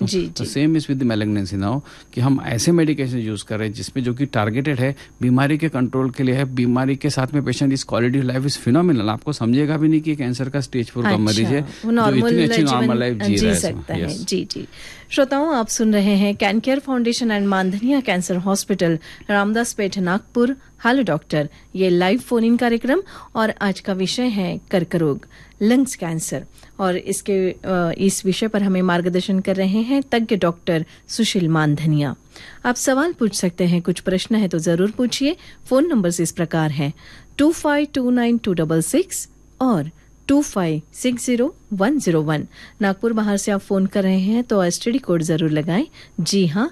तो same is with the malignancy now कि हम ऐसे मेडिकेशन यूज कर रहे हैं जिसमें जो कि टारगेटेड है बीमारी के कंट्रोल के लिए है, बीमारी के साथ में पेशेंट इस quality of life is phenomenal, आपको समझेगा भी नहीं कि कैंसर का स्टेज 4 का मरीज है जो इतनी अच्छी नॉर्मल लाइफ जी सकता है। जी जी श्रोताओं, आप सुन रहे हैं can care foundation and मानधनिया cancer hospital, Ramdas Peth, Nagpur. Hello doctor, ये लाइव फोन इन कार्यक्रम और आज का विषय है कर्करोग, लंग्स कैंसर, और इस विषय पर हमें मार्गदर्शन कर रहे हैं तज्ञ डॉक्टर सुशील मानधनिया। आप सवाल पूछ सकते हैं, कुछ प्रश्न है तो जरूर पूछिए। फोन नंबर इस प्रकार हैं 252926 और 2560-101। नागपुर बाहर से आप फोन कर रहे हैं तो एसटीडी कोड जरूर लगाएं। जी हाँ,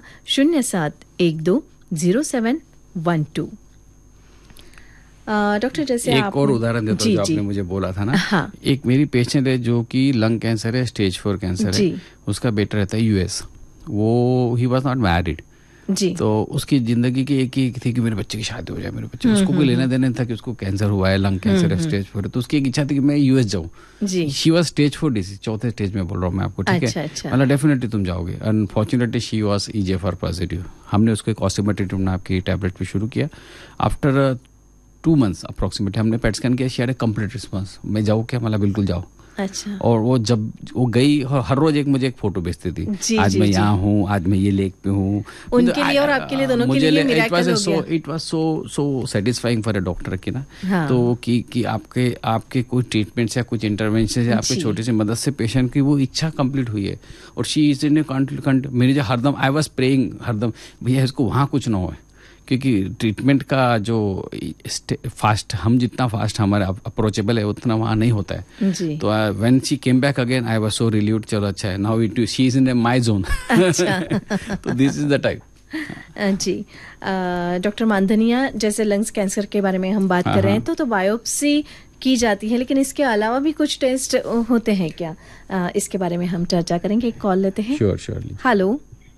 07120712। डॉक्टर, जैसे एक और उदाहरण देता हूँ जो आपने मुझे बोला था ना। हाँ। एक मेरी पेशेंट है जो कि लंग कैंसर है, स्टेज 4 कैंसर है, उसका बेटा रहता है यूएस, वो ही वॉज नॉट मैरिड जी। तो उसकी जिंदगी की एक ही थी कि मेरे बच्चे की शादी हो जाए, मेरे बच्चे, उसको कोई लेना देना था कि उसको कैंसर हुआ है, लंग कैंसर है, स्टेज 4 है, तो उसकी एक इच्छा थी कि मैं यूएस जाऊँ। शी वाज स्टेज 4 डिसीज, चौथे स्टेज में बोल रहा हूँ मैं आपको, ठीक है। मतलब डेफिनेटली तुम जाओगे। Unfortunately she was EGFR positive. हमने उसको एक ऑस्टिमेटेटिव नाम की टैबलेट पे शुरू किया। आफ्टर 2 months अप्रोक्सीमेटली हमने पेट स्कैन किया, she had a complete response. मैं जाऊँ क्या? मतलब बिल्कुल जाओ। अच्छा। और वो जब वो गई, हर रोज मुझे एक फोटो भेजती थी, आज मैं यहाँ हूँ, आज मैं ये लेक पे हूँ। उनके लिए और आपके लिए, दोनों के लिए मिरेकल हो गया। It was so satisfying for a doctor की ना। हाँ। तो कि आपके कोई ट्रीटमेंट से या कुछ इंटरवेंशन से, आपके छोटे से मदद से पेशेंट की वो इच्छा कंप्लीट हुई है। और शी इज इन मेरी जो हरदम आई वाज प्रेइंग हरदम, भैया इसको वहाँ कुछ ना हो, क्योंकि ट्रीटमेंट का जो फास्ट, हम जितना फास्ट हमारे अप्रोचेबल है उतना वहाँ नहीं होता है जी। तो when she came back again I was so relieved, चलो अच्छा है, now she is in my zone. तो this is the type. Ji doctor मानधनिया, जैसे लंग्स कैंसर के बारे में हम बात कर रहे हैं तो बायोप्सी की जाती है, लेकिन इसके अलावा भी कुछ टेस्ट होते हैं क्या? इसके बारे में हम चर्चा करेंगे। एक कॉल लेते हैं। श्योरली। हेलो।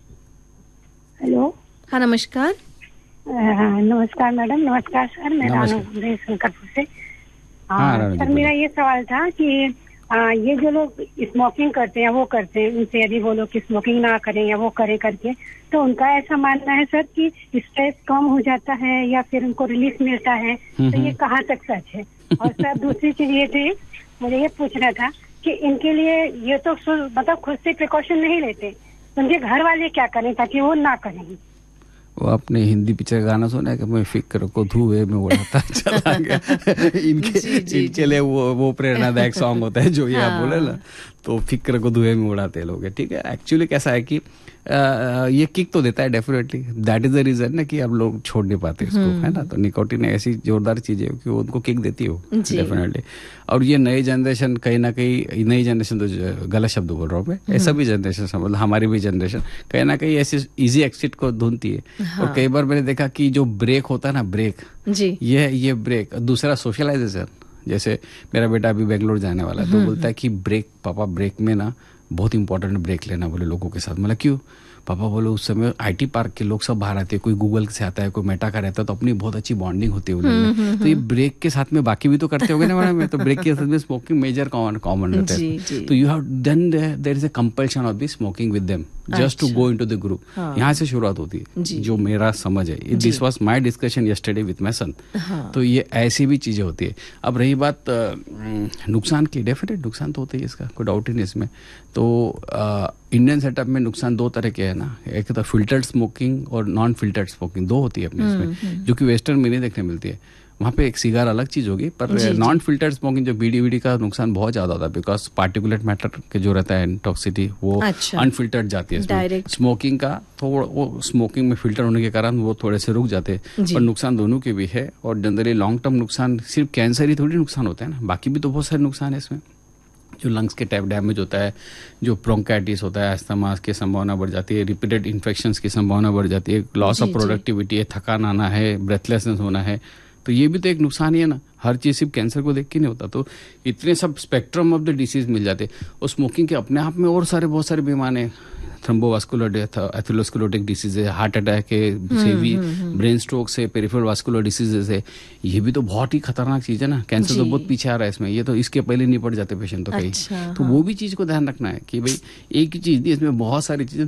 हाँ, नमस्कार। नमस्कार मैडम। नमस्कार सर, मैं रानू शंकरपुर से। सर, मेरा ये सवाल था कि ये जो लोग स्मोकिंग करते हैं, वो करते हैं, उनसे यदि वो लोग स्मोकिंग ना करें या वो करें करके, तो उनका ऐसा मानना है सर कि स्ट्रेस कम हो जाता है या फिर उनको रिलीफ मिलता है, तो ये कहाँ तक सच है? और सर दूसरी चीज ये थी, मुझे ये पूछना था कि इनके लिए ये तो मतलब खुद से प्रिकॉशन नहीं लेते, उनके घर वाले क्या करें ताकि वो ना करें? वो अपने हिंदी पिक्चर गाना सुना है कि मैं फिक्र को धुएं में उड़ाता चला गया। इनके लिए वो प्रेरणादायक सॉन्ग होता है जो ये आप बोले ना, तो फिक्र को धुएं में उड़ाते लोग है, ठीक है। एक्चुअली कैसा है कि ये किक तो देता है definitely, that is the reason ना कि अब लोग छोड़ नहीं पाते इसको, है ना। तो निकोटिन ऐसी जोरदार चीज है कि वो उनको किक देती है डेफिनेटली। और ये नई जनरेशन, कहीं ना कहीं नई जनरेशन, तो गलत शब्द बोल रहा हूँ मैं, ऐसा भी जनरेशन, मतलब हमारी भी जनरेशन कहीं ना कहीं ऐसे इजी एक्सिट को ढूंढती है। और कई बार मैंने देखा कि जो ब्रेक होता है ना, ब्रेक जी, ये ब्रेक। दूसरा सोशलाइजेशन, जैसे मेरा बेटा अभी बेंगलोर जाने वाला है, तो बोलता है कि ब्रेक पापा, ब्रेक में ना बहुत इंपॉर्टेंट ब्रेक लेना बोले लोगों के साथ। मतलब क्यों पापा? बोले उस समय IT पार्क के लोग सब बाहर आते हैं, कोई गूगल से आता है, कोई मेटा का रहता है, तो अपनी बहुत अच्छी बॉन्डिंग होती है उनमें। तो ये ब्रेक के साथ में बाकी भी तो करते होंगे ना मैडम, तो ब्रेक के साथ में स्मोकिंग मेजर कॉमन रहता है। तो you have done, there is a compulsion of the smoking with them just to go into the group. यहाँ से शुरुआत होती है, जो मेरा समझ है। This was my discussion yesterday with my son. तो ये ऐसी भी चीजें होती है। अब रही बात नुकसान की, डेफिनेट नुकसान तो होता ही, इसका कोई डाउट ही नहीं इसमें। तो इंडियन सेटअप में नुकसान दो तरह के है ना, एक तो फिल्टर्ड स्मोकिंग और नॉन फिल्टर्ड स्मोकिंग, दो होती है अपने इसमें, जो कि वेस्टर्न में नहीं देखने मिलती है। वहाँ पे एक सिगार अलग चीज होगी, पर नॉन फिल्टर्ड स्मोकिंग जो बीड़ी का नुकसान बहुत ज्यादा होता है, बिकॉज पार्टिकुलेट मैटर के जो रहता है टॉक्सिटी, वो अनफिल्टर्ड जाती है। स्मोकिंग का थोड़ा, वो स्मोकिंग में फिल्टर होने के कारण वो थोड़े से रुक जाते हैं, पर नुकसान दोनों के भी है। और जनरली लॉन्ग टर्म नुकसान सिर्फ कैंसर ही थोड़ी नुकसान होता है ना, बाकी भी तो बहुत सारे नुकसान है इसमें। जो लंग्स के टैप डैमेज होता है, जो ब्रोंकाइटिस होता है, अस्थमा की संभावना बढ़ जाती है, रिपीटेड इन्फेक्शंस की संभावना बढ़ जाती है, लॉस ऑफ प्रोडक्टिविटी है, थकान आना है, ब्रेथलेसनेस होना है। तो ये भी तो एक नुकसान ही है ना। हर चीज सिर्फ कैंसर को देख के नहीं होता। तो इतने सब स्पेक्ट्रम ऑफ द डिसीज मिल जाते। और स्मोकिंग के अपने आप में और बहुत सारे बीमारी है, थ्रोम्बोवास्कुलर डेथ, एथेरोस्क्लेरोटिक डिसीज है, हार्ट अटैक है, ब्रेन स्ट्रोक से, पेरिफेरल वास्कुलर डिसीजेस है। ये भी तो बहुत ही खतरनाक चीज है ना। कैंसर तो बहुत पीछे आ रहा है इसमें, ये तो इसके पहले नहीं पड़ जाते पेशेंट तो कहीं। तो वो भी चीज को ध्यान रखना है कि भाई एक ही चीज नहीं, इसमें बहुत सारी चीजें